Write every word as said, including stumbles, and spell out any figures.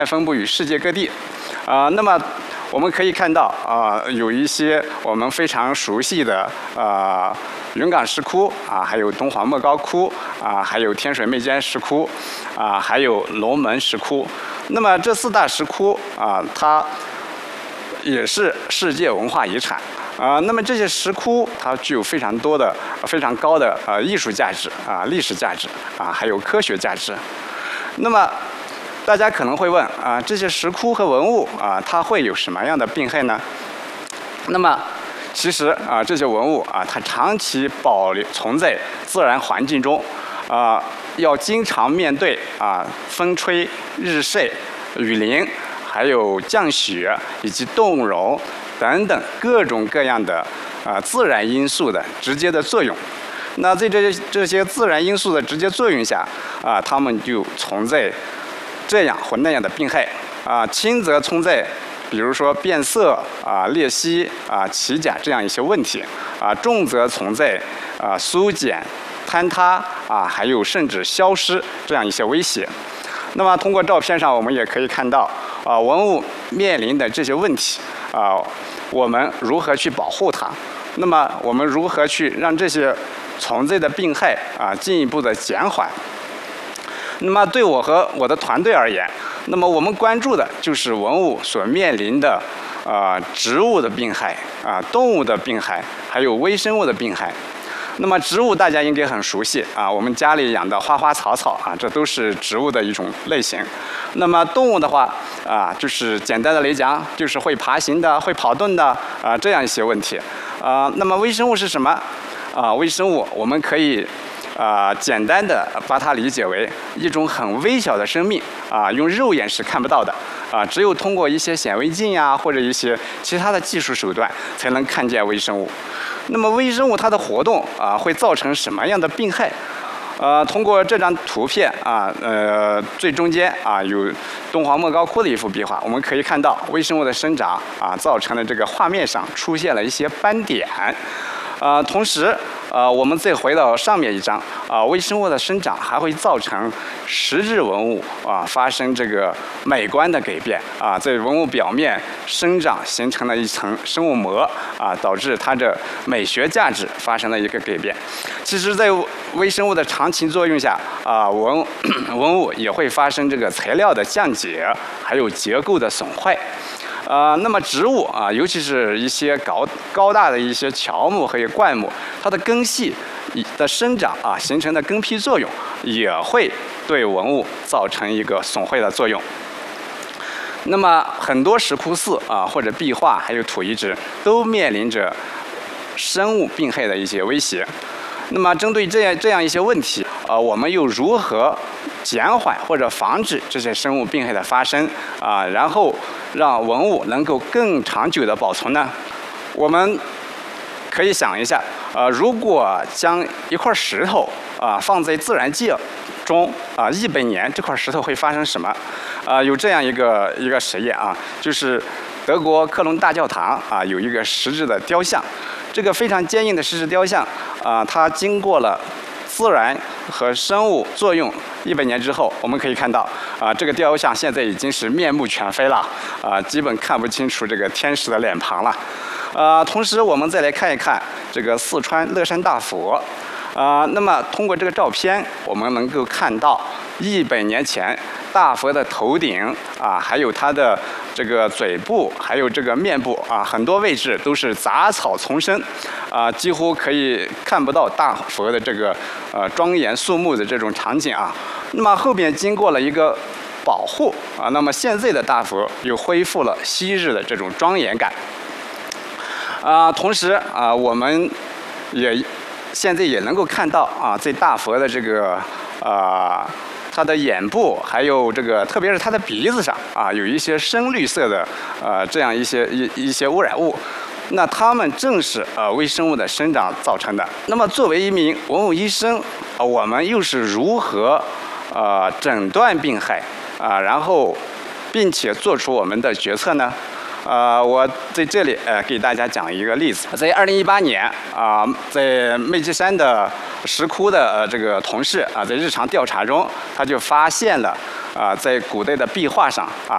分布于世界各地。啊、那么我们可以看到啊、有一些我们非常熟悉的啊。云冈石窟啊，还有东黄莫高窟啊，还有天水媚间石窟啊，还有龙门石窟。那么这四大石窟啊，它也是世界文化遗产啊。那么这些石窟它具有非常多的、非常高的呃艺术价值啊、历史价值啊，还有科学价值。那么大家可能会问啊，这些石窟和文物啊，它会有什么样的病害呢？那么其实啊，这些文物啊，它长期保留存在自然环境中，啊，要经常面对啊风吹日晒、雨淋，还有降雪以及冻融等等各种各样的啊自然因素的直接的作用。那在这这些自然因素的直接作用下，啊，它们就存在这样或那样的病害啊，轻则存在。比如说变色啊、裂隙啊、起甲这样一些问题啊，重则存在啊缩减、坍塌啊，还有甚至消失这样一些威胁。那么通过照片上我们也可以看到啊，文物面临的这些问题啊，我们如何去保护它？那么我们如何去让这些存在的病害啊进一步的减缓？那么对我和我的团队而言，那么我们关注的就是文物所面临的啊、呃、植物的病害啊、动物的病害，还有微生物的病害。那么植物大家应该很熟悉啊，我们家里养的花花草草啊，这都是植物的一种类型。那么动物的话啊，就是简单的来讲，就是会爬行的、会跑动的啊这样一些问题啊。那么微生物是什么啊？微生物我们可以。啊，简单的把它理解为一种很微小的生命啊，用肉眼是看不到的啊，只有通过一些显微镜呀、或者一些其他的技术手段才能看见微生物。那么微生物它的活动啊，会造成什么样的病害？呃，通过这张图片啊，呃，最中间啊有东黄莫高窟的一幅壁画，我们可以看到微生物的生长啊，造成了这个画面上出现了一些斑点。呃，同时，呃，我们再回到上面一张，啊，微生物的生长还会造成实质文物啊发生这个美观的改变啊，在文物表面生长形成了一层生物膜啊，导致它的美学价值发生了一个改变。其实，在微生物的长期作用下啊，文文物也会发生这个材料的降解，还有结构的损坏。呃，那么植物啊，尤其是一些高高大的一些乔木和灌木，它的根系的生长啊，形成的根皮作用，也会对文物造成一个损坏的作用。那么很多石窟寺啊，或者壁画，还有土遗址，都面临着生物病害的一些威胁。那么针对这样这样一些问题，呃，我们又如何减缓或者防止这些生物病害的发生啊，然后让文物能够更长久的保存呢？我们可以想一下，呃，如果将一块石头啊放在自然界中啊一百年，这块石头会发生什么？啊，有这样一个一个实验啊，就是德国科隆大教堂啊有一个石质的雕像，这个非常坚硬的石质雕像啊，它经过了自然和生物作用一百年之后，我们可以看到啊，这个雕像现在已经是面目全非了啊，基本看不清楚这个天使的脸庞了。啊，同时我们再来看一看这个四川乐山大佛啊，那么通过这个照片，我们能够看到一百年前大佛的头顶啊，还有它的这个嘴部，还有这个面部啊，很多位置都是杂草丛生，啊，几乎可以看不到大佛的这个呃庄严肃穆的这种场景啊。那么后边经过了一个保护啊，那么现在的大佛又恢复了昔日的这种庄严感。啊，同时啊，我们也现在也能够看到啊，在大佛的这个啊。它的眼部还有这个，特别是它的鼻子上啊，有一些深绿色的呃这样一些一一些污染物，那它们正是呃微生物的生长造成的。那么作为一名文物医生啊，我们又是如何呃诊断病害啊，然后并且做出我们的决策呢？呃，我在这里呃给大家讲一个例子，在二零一八年啊、呃，在梅积山的石窟的呃这个同事啊，在日常调查中，他就发现了啊、呃，在古代的壁画上啊